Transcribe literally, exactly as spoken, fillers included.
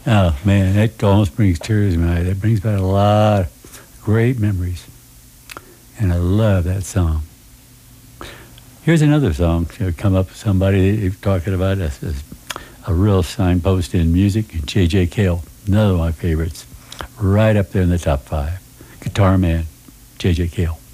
Oh, man, that almost brings tears to my eyes. That brings back a lot of great memories. And I love that song. Here's another song. You know, come up with somebody talking about a, a real signpost in music. J J. Cale, another of my favorites. Right up there in the top five. Guitar Man, J J. Cale.